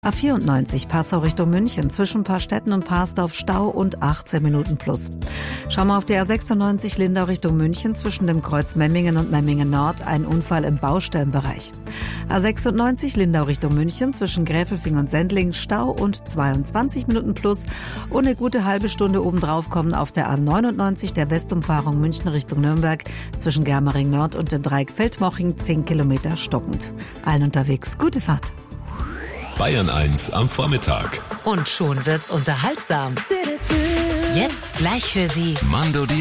A94 Passau Richtung München zwischen Paarstetten und Parsdorf Stau und 18 Minuten plus. Schauen wir auf die A96 Lindau Richtung München zwischen dem Kreuz Memmingen und Memmingen Nord ein Unfall im Baustellenbereich. A96 Lindau Richtung München zwischen Gräfelfing und Sendling Stau und 22 Minuten plus und eine gute halbe Stunde obendrauf kommen auf der A99 der Westumfahrung München Richtung Nürnberg zwischen Germering Nord und dem Dreieck Feldmoching 10 Kilometer stockend. Allen unterwegs gute Fahrt. Bayern 1 am Vormittag. Und schon wird's unterhaltsam. Jetzt gleich für Sie Mando